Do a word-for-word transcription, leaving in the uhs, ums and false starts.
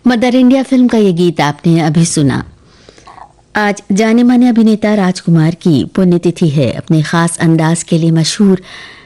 Mother India film का ये गीत आपने अभी सुना। आज जाने माने अभिनेता राजकुमार की पुण्यतिथि है। अपने खास अंदाज के लिए मशहूर